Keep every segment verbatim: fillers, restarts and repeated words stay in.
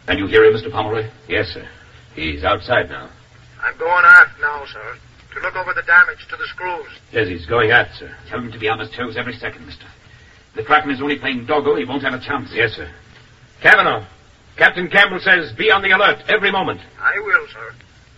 Can you hear him, Mister Pomeroy? Yes, sir. He's outside now. I'm going aft now, sir, to look over the damage to the screws. Yes, he's going aft, sir. Tell him to be on his toes every second, mister. If the Kraken is only playing doggo, he won't have a chance. Yes, sir. Cavanaugh, Captain Campbell says be on the alert every moment. I will, sir.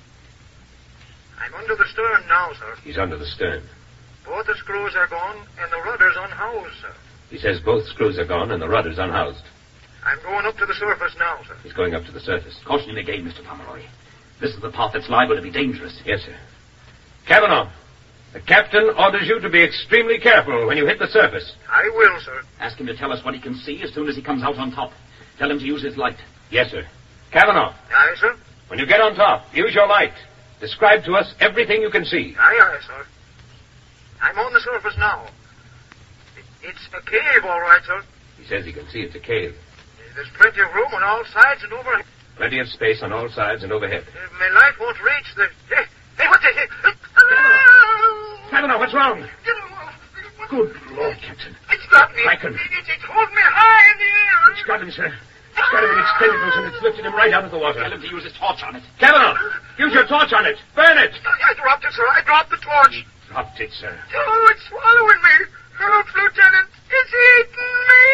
I'm under the stern now, sir. He's under the stern. Both the screws are gone and the rudder's unhoused, sir. He says both screws are gone and the rudder's unhoused. I'm going up to the surface now, sir. He's going up to the surface. Caution him again, Mister Pomeroy. This is the path that's liable to be dangerous. Yes, sir. Cavanaugh, the captain orders you to be extremely careful when you hit the surface. I will, sir. Ask him to tell us what he can see as soon as he comes out on top. Tell him to use his light. Yes, sir. Cavanaugh. Aye, sir. When you get on top, use your light. Describe to us everything you can see. Aye, aye, sir. I'm on the surface now. It's a cave, all right, sir. He says he can see it's a cave. There's plenty of room on all sides and overhead. Plenty of space on all sides and overhead. Uh, my light won't reach the... Hey, hey what the... Hey, Cavanaugh, what's wrong? Good Lord, Captain. It's got me. Kraken. It, it, it's holding me high in the air. It's got him, sir. It's got him in its tentacles and it's lifted him right out of the water. Tell him to use his torch on it. Cavanaugh, use your torch on it. Burn it. I dropped it, sir. I dropped the torch. Dropped it, sir. Oh, it's swallowing me. Help, Lieutenant. It's eating me.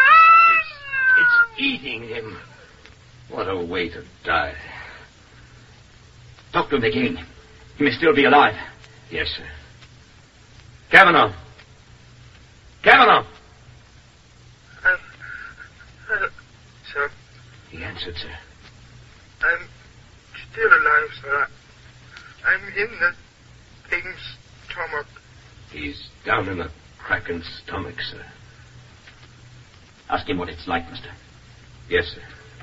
It's, it's eating him. What a way to die. Talk to him again. He may still be alive. Yes, sir. Cavanaugh. Cavanaugh. Uh, uh, sir. He answered, sir. I'm still alive, sir. I'm in the thing's stomach. He's down in the Kraken's stomach, sir. Ask him what it's like, mister. Yes, sir.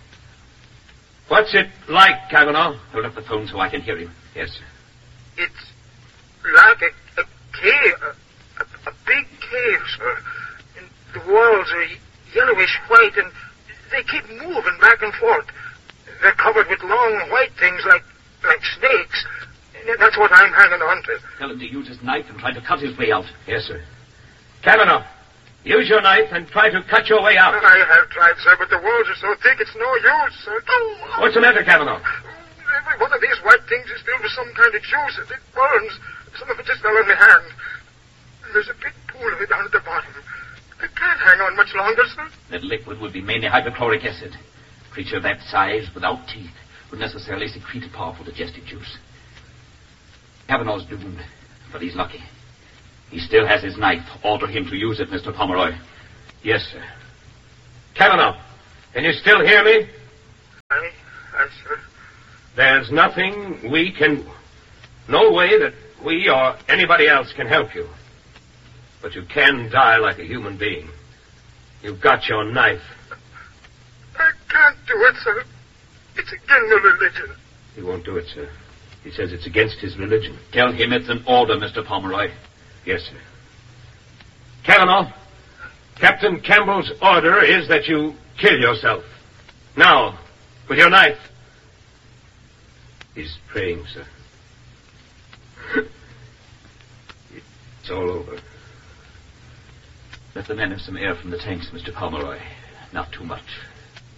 What's it like, Cavanaugh? Hold up the phone so I can hear him. Yes, sir. It's like a, a cave, a, a, a big cave, sir. And the walls are yellowish white, and they keep moving back and forth. They're covered with long white things like like snakes. And that's what I'm hanging on to. Tell him to use his knife and try to cut his way out. Yes, sir. Cavanaugh, use your knife and try to cut your way out. I have tried, sir, but the walls are so thick it's no use, sir. What's the matter, Cavanaugh? Every one of these white things is filled with some kind of juice. It, it burns. Some of it just fell in my hand. And there's a big pool of it down at the bottom. I can't hang on much longer, sir. That liquid would be mainly hydrochloric acid. A creature of that size, without teeth, would necessarily secrete a powerful digestive juice. Cavanaugh's doomed, but he's lucky. He still has his knife. Order him to use it, Mister Pomeroy. Yes, sir. Cavanaugh, can you still hear me? Aye, aye, sir. There's nothing we can... No way that we or anybody else can help you. But you can die like a human being. You've got your knife. I can't do it, sir. It's against the religion. He won't do it, sir. He says it's against his religion. Tell him it's an order, Mister Pomeroy. Yes, sir. Cavanaugh, Captain Campbell's order is that you kill yourself. Now, with your knife. He's praying, sir. It's all over. Let the men have some air from the tanks, Mister Pomeroy. Not too much.